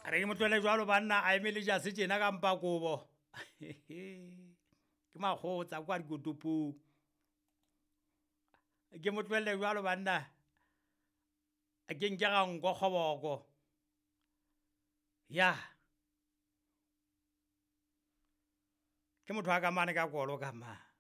re ke motlwele jwalo banna a emele ja se tjena ka mpa kobo ke makgotsa kwa dikotopong ke motlwele jwalo banna a ke nke ga nko kgoboko ya ke motho a ka mane ka kolo ka ma